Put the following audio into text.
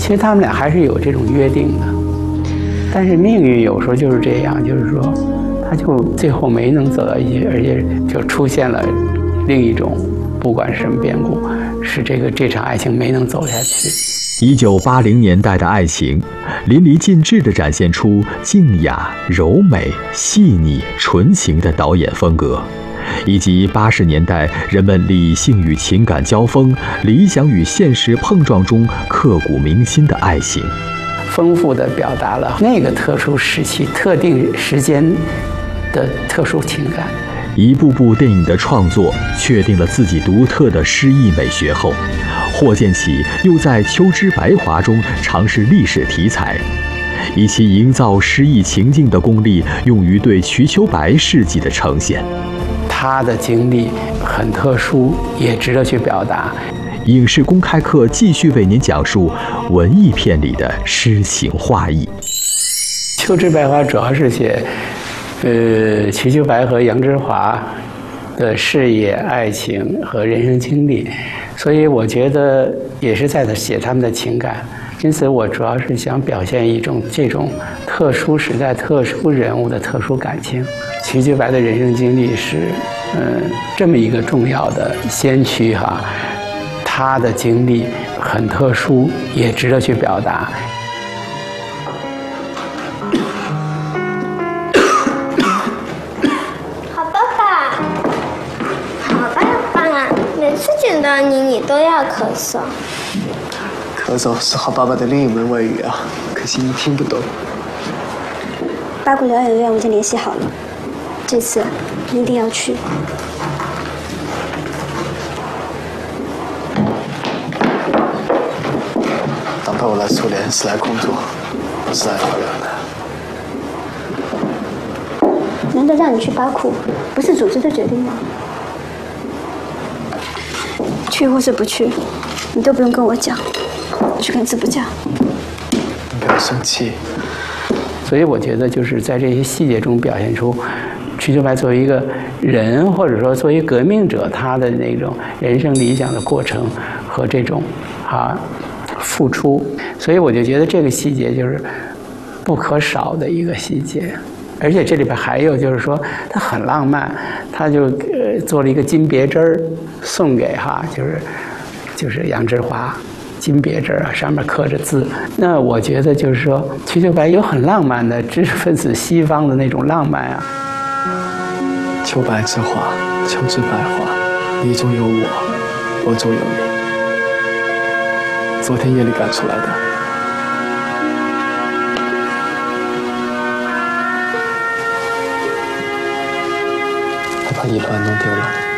其实他们俩还是有这种约定的，但是命运有时候就是这样，就是说，他就最后没能走到一起，而且就出现了另一种，不管是什么变故，是这场爱情没能走下去。 1980年代的爱情，淋漓尽致地展现出静雅、柔美、细腻、纯情的导演风格，以及80年代人们理性与情感交锋、理想与现实碰撞中刻骨铭心的爱情， 丰富地表达了那个特殊时期、特定时间的特殊情感。 一部部电影的创作确定了自己独特的诗意美学后，霍建起又在《秋之白华》中尝试历史题材，以其营造诗意情境的功力用于对瞿秋白事迹的呈现。 他的经历很特殊，也值得去表达。 影视公开课继续为您讲述文艺片里的诗情画意。 《秋之白华》主要是写瞿秋白和杨之华的事业、爱情和人生经历，所以我觉得也是在写他们的情感。因此，我主要是想表现一种这种特殊时代、特殊人物的特殊感情。瞿秋白的人生经历是，这么一个重要的先驱哈，他的经历很特殊，也值得去表达。 见到你都要咳嗽。 咳嗽是好爸爸的另一门外语啊，可惜你听不懂。 八股疗养院我已经联系好了，这次你一定要去。 当派我来苏联是来工作，不是来疗养的。 难道让你去巴库，不是组织的决定吗？去或是不去，你都不用跟我讲，我去看字幕架。 你不要生气。 所以我觉得就是在这些细节中表现出瞿秋白作为一个人，或者说作为革命者，他的那种人生理想的过程和这种付出。所以我就觉得这个细节就是不可少的一个细节。而且这里边还有就是说，他很浪漫，他就做了一个金别针送给就是杨之华，金别针上面刻着字。那我觉得就是说，瞿秋白有很浪漫的知识分子西方的那种浪漫啊。 秋白之华，秋之白华，你中有我，我中有你。昨天夜里赶出来的。把一把弄丢了。